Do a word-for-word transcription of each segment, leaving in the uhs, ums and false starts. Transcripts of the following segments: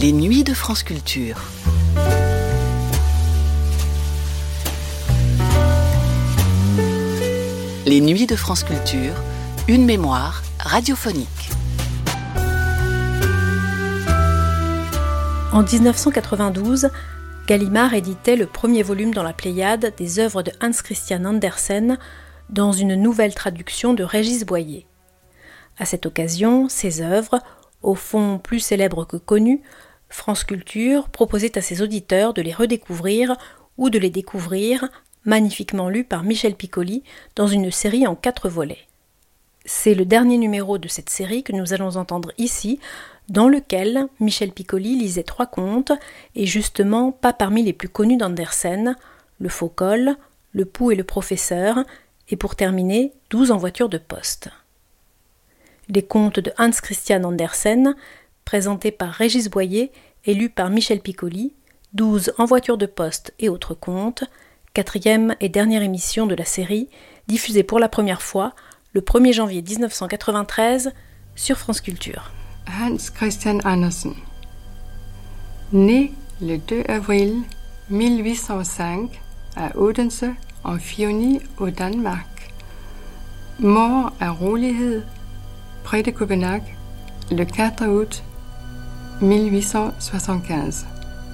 Les nuits de France Culture. Les nuits de France Culture, une mémoire radiophonique. En dix-neuf cent quatre-vingt-douze, Gallimard éditait le premier volume dans la Pléiade des œuvres de Hans Christian Andersen dans une nouvelle traduction de Régis Boyer. À cette occasion, ces œuvres, au fond plus célèbres que connues, France Culture proposait à ses auditeurs de les redécouvrir ou de les découvrir, magnifiquement lus par Michel Piccoli dans une série en quatre volets. C'est le dernier numéro de cette série que nous allons entendre ici, dans lequel Michel Piccoli lisait trois contes, et justement pas parmi les plus connus d'Andersen, Le Faux-col, Le Pou et le Professeur, et pour terminer, Douze en voiture de poste. Les contes de Hans Christian Andersen, présentés par Régis Boyer et lus par Michel Piccoli, Douze en voiture de poste et autres contes, quatrième et dernière émission de la série, diffusée pour la première fois le premier janvier dix-neuf cent quatre-vingt-treize sur France Culture. Hans Christian Andersen, né le deux avril mille huit cent cinq à Odense, en Fioni, au Danemark. Mort à Rolighed, près de Copenhague, le quatre août mille huit cent soixante-quinze.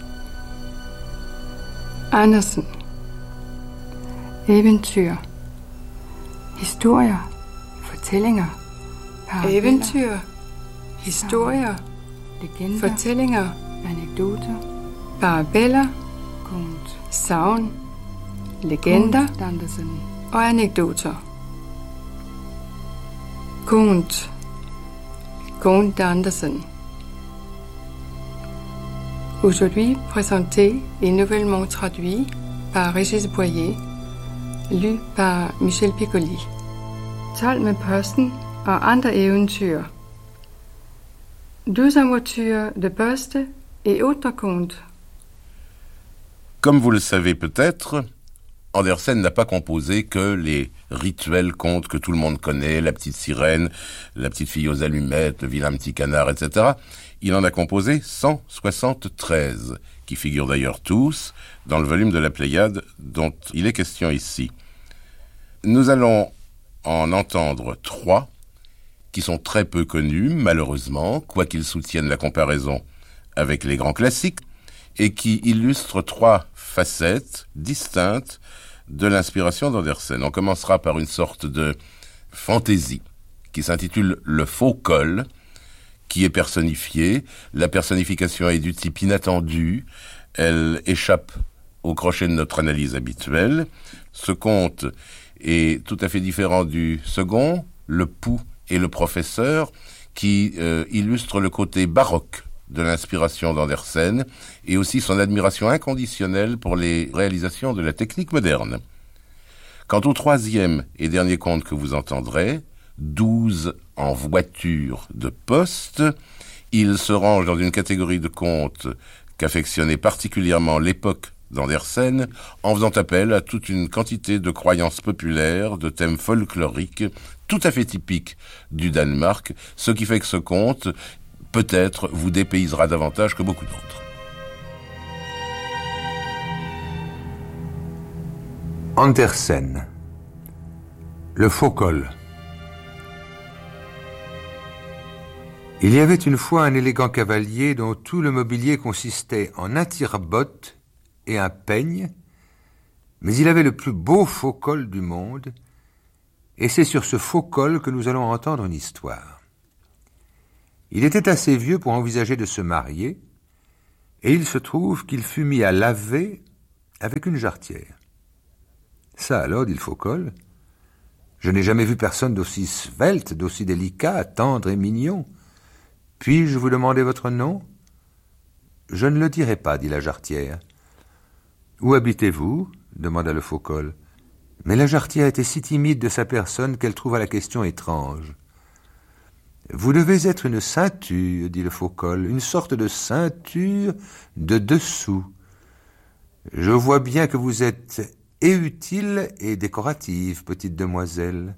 Andersen. Eventyr. Historier. Fortællinger. Parabeller. Eventyr. Historier. Legender. Fortællinger. Anekdoter. Parabeller. Kunst. Sagn. Legender. Og anekdoter. Kunst. Kunst d'Andersen. Aujourd'hui présenté et nouvellement traduit par Régis Boyer, lu par Michel Piccoli. Tal med posten og andre eventyr. Douze en voiture de poste et autres contes. Comme vous le savez peut-être, Andersen n'a pas composé que les rituels contes que tout le monde connaît, la petite sirène, la petite fille aux allumettes, le vilain petit canard, et cetera. Il en a composé cent soixante-treize, qui figurent d'ailleurs tous dans le volume de la Pléiade dont il est question ici. Nous allons en entendre trois, qui sont très peu connus, malheureusement, quoiqu'ils soutiennent la comparaison avec les grands classiques, et qui illustrent trois facettes distinctes de l'inspiration d'Andersen. On commencera par une sorte de fantaisie qui s'intitule « Le Faux-col », qui est personnifié. La personnification est du type inattendu. Elle échappe au crochet de notre analyse habituelle. Ce conte est tout à fait différent du second, Le Pou et le Professeur, qui euh, illustre le côté baroque de l'inspiration d'Andersen et aussi son admiration inconditionnelle pour les réalisations de la technique moderne. Quant au troisième et dernier conte que vous entendrez, Douze en voiture de poste, il se range dans une catégorie de contes qu'affectionnait particulièrement l'époque d'Andersen, en faisant appel à toute une quantité de croyances populaires, de thèmes folkloriques, tout à fait typiques du Danemark, ce qui fait que ce conte, peut-être, vous dépaysera davantage que beaucoup d'autres. Andersen. Le Faux-col. Il y avait une fois un élégant cavalier dont tout le mobilier consistait en un tire-botte et un peigne, mais il avait le plus beau faux-col du monde, et c'est sur ce faux-col que nous allons entendre une histoire. Il était assez vieux pour envisager de se marier, et il se trouve qu'il fut mis à laver avec une jarretière. Ça alors, dit le faux-col, je n'ai jamais vu personne d'aussi svelte, d'aussi délicat, tendre et mignon. Puis-je vous demander votre nom ? Je ne le dirai pas, dit la jarretière. Où habitez-vous ? demanda le faux-col. Mais la jarretière était si timide de sa personne qu'elle trouva la question étrange. Vous devez être une ceinture, dit le faux-col, une sorte de ceinture de dessous. Je vois bien que vous êtes et utile et décorative, petite demoiselle.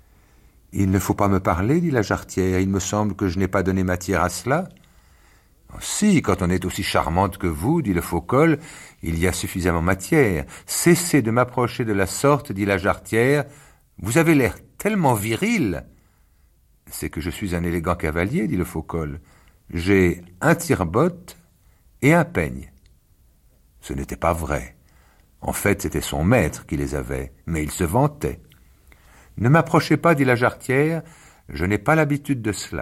Il ne faut pas me parler, dit la jarretière, il me semble que je n'ai pas donné matière à cela. « Si, quand on est aussi charmante que vous, dit le faux-col, il y a suffisamment matière. Cessez de m'approcher de la sorte, dit la jarretière. Vous avez l'air tellement viril. »« C'est que je suis un élégant cavalier, dit le faux-col. J'ai un tire-botte et un peigne. » Ce n'était pas vrai. En fait, c'était son maître qui les avait, mais il se vantait. « Ne m'approchez pas, dit la jarretière, je n'ai pas l'habitude de cela. »«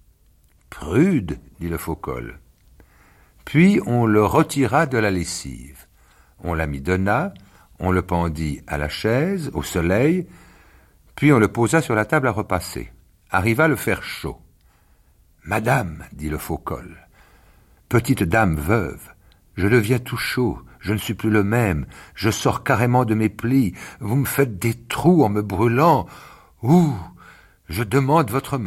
Prude, dit le faux-col. » Puis on le retira de la lessive. On la midonna, on le pendit à la chaise, au soleil, puis on le posa sur la table à repasser. Arriva le fer chaud. « Madame, dit le faux-col, petite dame veuve, je deviens tout chaud, je ne suis plus le même, je sors carrément de mes plis, vous me faites des trous en me brûlant. Ouh, je demande votre main. »«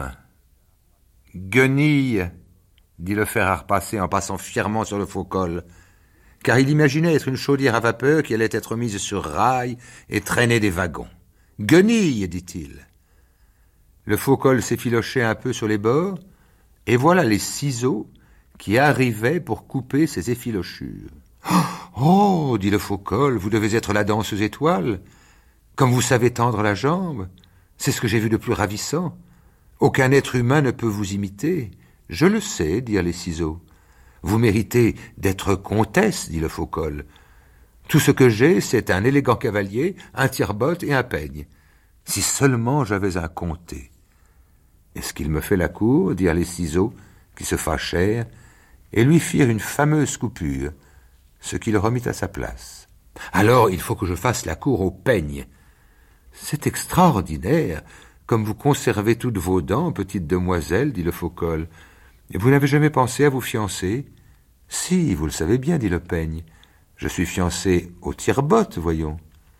Guenille, dit le fer à repasser en passant fièrement sur le faux-col, car il imaginait être une chaudière à vapeur qui allait être mise sur rail et traîner des wagons. « Guenille, dit-il. » Le faux-col s'effilochait un peu sur les bords, et voilà les ciseaux qui arrivaient pour couper ses effilochures. « Oh, dit le faux-col, vous devez être la danseuse étoile. Comme vous savez tendre la jambe, c'est ce que j'ai vu de plus ravissant. Aucun être humain ne peut vous imiter. »« Je le sais, dirent les ciseaux. »« Vous méritez d'être comtesse, dit le faux-col. Tout ce que j'ai, c'est un élégant cavalier, un tire-botte et un peigne. Si seulement j'avais un comté. »« Est-ce qu'il me fait la cour, dirent les ciseaux, qui se fâchèrent, et lui firent une fameuse coupure, ce qui le remit à sa place. Alors il faut que je fasse la cour au peigne. »« C'est extraordinaire, comme vous conservez toutes vos dents, petite demoiselle, dit le faux-col. Et vous n'avez jamais pensé à vous fiancer ? » ?»« Si, vous le savez bien, dit le peigne. Je suis fiancé au tire-botte, voyons. »«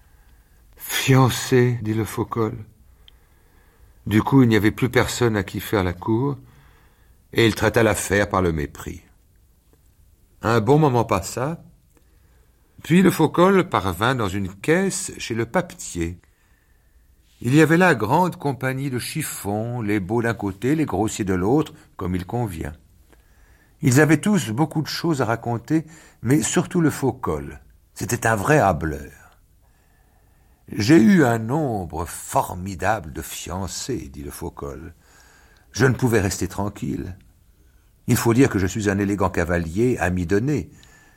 Fiancé, dit le faux-col. » Du coup, il n'y avait plus personne à qui faire la cour, et il traita l'affaire par le mépris. Un bon moment passa, puis le faux-col parvint dans une caisse chez le papetier. Il y avait là grande compagnie de chiffons, les beaux d'un côté, les grossiers de l'autre, comme il convient. Ils avaient tous beaucoup de choses à raconter, mais surtout le faux-col. C'était un vrai hâbleur. « J'ai eu un nombre formidable de fiancés, dit le faux-col. Je ne pouvais rester tranquille. Il faut dire que je suis un élégant cavalier ami donné.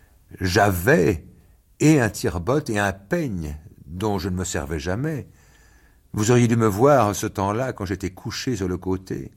J'avais et un tire-botte et un peigne, dont je ne me servais jamais. Vous auriez dû me voir ce temps-là quand j'étais couché sur le côté.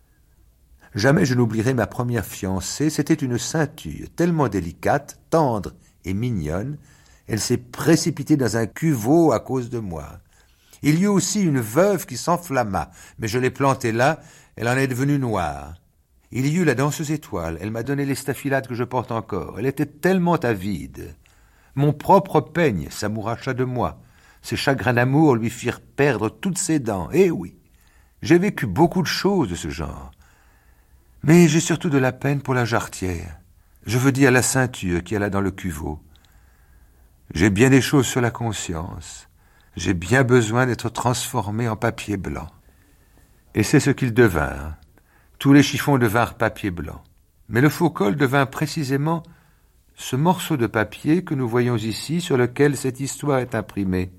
Jamais je n'oublierai ma première fiancée, c'était une ceinture tellement délicate, tendre et mignonne, elle s'est précipitée dans un cuveau à cause de moi. Il y eut aussi une veuve qui s'enflamma, mais je l'ai plantée là, elle en est devenue noire. Il y eut la danseuse étoile, elle m'a donné les staphylades que je porte encore, elle était tellement avide. Mon propre peigne s'amouracha de moi. Ses chagrins d'amour lui firent perdre toutes ses dents. Eh oui, j'ai vécu beaucoup de choses de ce genre. Mais j'ai surtout de la peine pour la jarretière. Je veux dire la ceinture qui est là dans le cuveau. J'ai bien des choses sur la conscience. J'ai bien besoin d'être transformé en papier blanc. Et c'est ce qu'ils devinrent. Tous les chiffons devinrent papier blanc. Mais le faux-col devint précisément ce morceau de papier que nous voyons ici, sur lequel cette histoire est imprimée.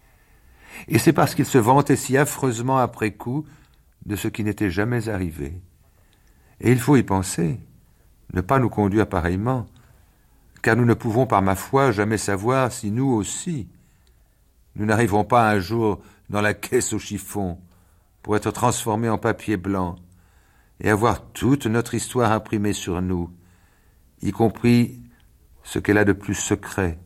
Et c'est parce qu'il se vantait si affreusement après coup de ce qui n'était jamais arrivé. Et il faut y penser, ne pas nous conduire pareillement, car nous ne pouvons par ma foi jamais savoir si nous aussi, nous n'arriverons pas un jour dans la caisse au chiffon pour être transformés en papier blanc et avoir toute notre histoire imprimée sur nous, y compris ce qu'elle a de plus secret,